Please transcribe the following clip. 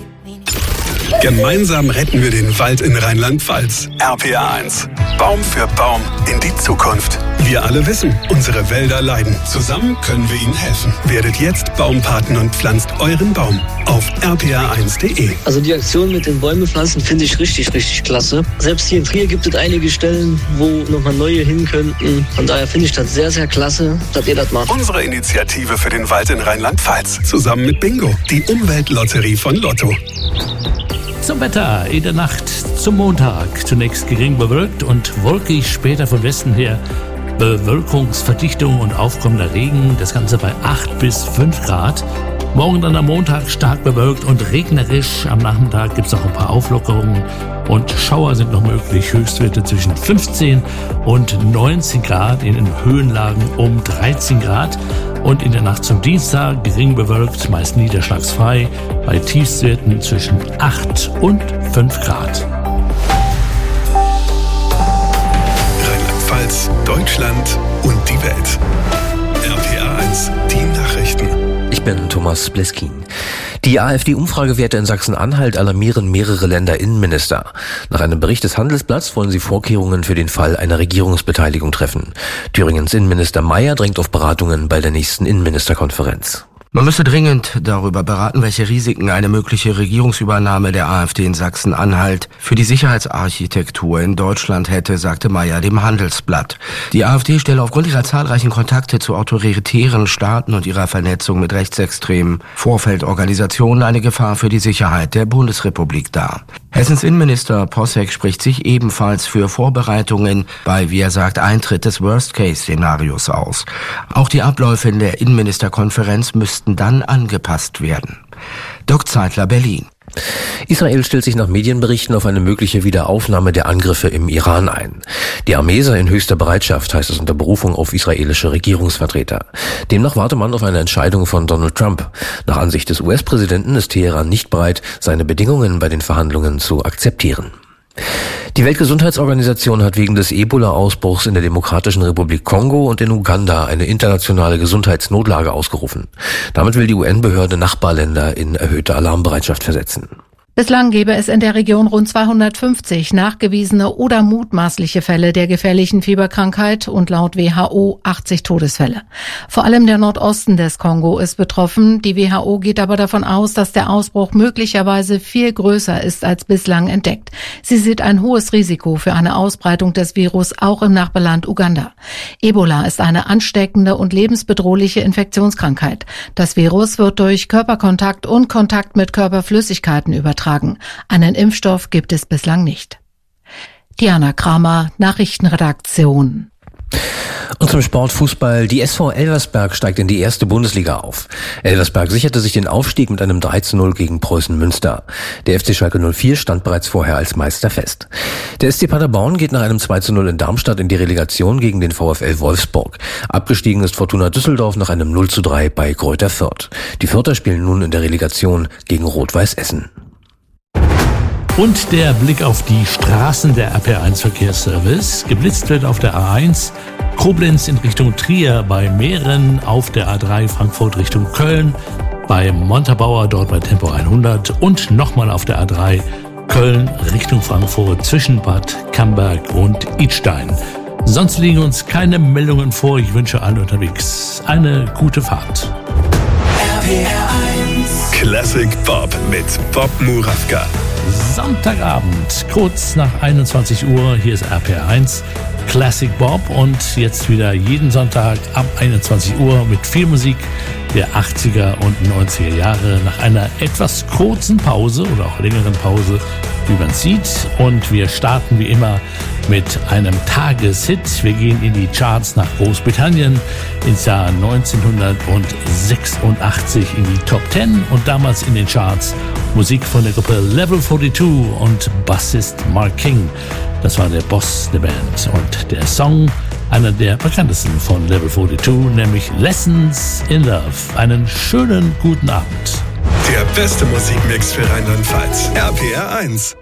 Gemeinsam retten wir den Wald in Rheinland-Pfalz. RPA 1. Baum für Baum in die Zukunft. Wir alle wissen, unsere Wälder leiden. Zusammen können wir ihnen helfen. Werdet jetzt Baumpaten und pflanzt euren Baum auf rpa1.de. Also die Aktion mit den Bäume pflanzen finde ich richtig klasse. Selbst hier in Trier gibt es einige Stellen, wo nochmal neue hin könnten. Von daher finde ich das sehr klasse, dass ihr das macht. Unsere Initiative für den Wald in Rheinland-Pfalz. Zusammen mit Bingo, die Umweltlotterie von Lotto. Zum Wetter in der Nacht zum Montag. Zunächst gering bewölkt und wolkig, später von Westen her Bewölkungsverdichtung und aufkommender Regen. Das Ganze bei 8 bis 5 Grad. Morgen dann am Montag stark bewölkt und regnerisch. Am Nachmittag gibt es auch ein paar Auflockerungen und Schauer sind noch möglich. Höchstwerte zwischen 15 und 19 Grad, in den Höhenlagen um 13 Grad. Und in der Nacht zum Dienstag gering bewölkt, meist niederschlagsfrei, bei Tiefstwerten zwischen 8 und 5 Grad. Rheinland-Pfalz, Deutschland und die Welt. RPA 1, die Nachrichten. Ich bin Thomas Bleskin. Die AfD-Umfragewerte in Sachsen-Anhalt alarmieren mehrere Länderinnenminister. Nach einem Bericht des Handelsblatts wollen sie Vorkehrungen für den Fall einer Regierungsbeteiligung treffen. Thüringens Innenminister Mayer drängt auf Beratungen bei der nächsten Innenministerkonferenz. Man müsse dringend darüber beraten, welche Risiken eine mögliche Regierungsübernahme der AfD in Sachsen-Anhalt für die Sicherheitsarchitektur in Deutschland hätte, sagte Mayer dem Handelsblatt. Die AfD stelle aufgrund ihrer zahlreichen Kontakte zu autoritären Staaten und ihrer Vernetzung mit rechtsextremen Vorfeldorganisationen eine Gefahr für die Sicherheit der Bundesrepublik dar. Hessens Innenminister Posseck spricht sich ebenfalls für Vorbereitungen bei, wie er sagt, Eintritt des Worst-Case-Szenarios aus. Auch die Abläufe in der Innenministerkonferenz müssten dann angepasst werden. Dirk Zeitler, Berlin. Israel stellt sich nach Medienberichten auf eine mögliche Wiederaufnahme der Angriffe im Iran ein. Die Armee sei in höchster Bereitschaft, heißt es unter Berufung auf israelische Regierungsvertreter. Demnach warte man auf eine Entscheidung von Donald Trump. Nach Ansicht des US-Präsidenten ist Teheran nicht bereit, seine Bedingungen bei den Verhandlungen zu akzeptieren. Die Weltgesundheitsorganisation hat wegen des Ebola-Ausbruchs in der Demokratischen Republik Kongo und in Uganda eine internationale Gesundheitsnotlage ausgerufen. Damit will die UN-Behörde Nachbarländer in erhöhte Alarmbereitschaft versetzen. Bislang gäbe es in der Region rund 250 nachgewiesene oder mutmaßliche Fälle der gefährlichen Fieberkrankheit und laut WHO 80 Todesfälle. Vor allem der Nordosten des Kongo ist betroffen. Die WHO geht aber davon aus, dass der Ausbruch möglicherweise viel größer ist als bislang entdeckt. Sie sieht ein hohes Risiko für eine Ausbreitung des Virus auch im Nachbarland Uganda. Ebola ist eine ansteckende und lebensbedrohliche Infektionskrankheit. Das Virus wird durch Körperkontakt und Kontakt mit Körperflüssigkeiten übertragen. Einen Impfstoff gibt es bislang nicht. Diana Kramer, Nachrichtenredaktion. Und zum Sportfußball. Die SV Elversberg steigt in die erste Bundesliga auf. Elversberg sicherte sich den Aufstieg mit einem 3:0 gegen Preußen Münster. Der FC Schalke 04 stand bereits vorher als Meister fest. Der SC Paderborn geht nach einem 2:0 in Darmstadt in die Relegation gegen den VfL Wolfsburg. Abgestiegen ist Fortuna Düsseldorf nach einem 0:3 bei Greuther Fürth. Die Fürther spielen nun in der Relegation gegen Rot-Weiß Essen. Und der Blick auf die Straßen der RPR1 Verkehrsservice. Geblitzt wird auf der A1 Koblenz in Richtung Trier, bei Mähren auf der A3 Frankfurt Richtung Köln, bei Montabaur dort bei Tempo 100 und nochmal auf der A3 Köln Richtung Frankfurt zwischen Bad Camberg und Idstein. Sonst liegen uns keine Meldungen vor. Ich wünsche allen unterwegs eine gute Fahrt. RPR1 Classic Bob mit Bob Murawka. Sonntagabend, kurz nach 21 Uhr, hier ist RPR1 Classic Bob und jetzt wieder jeden Sonntag ab 21 Uhr mit viel Musik der 80er und 90er Jahre nach einer etwas kurzen Pause oder auch längeren Pause, wie man sieht. Und wir starten wie immer mit einem Tageshit. Wir gehen in die Charts nach Großbritannien ins Jahr 1986 in die Top 10 und damals in den Charts Musik von der Gruppe Level 42 und Bassist Mark King. Das war der Boss der Band und der Song, einer der bekanntesten von Level 42, nämlich Lessons in Love. Einen schönen guten Abend. Der beste Musikmix für Rheinland-Pfalz. RPR1.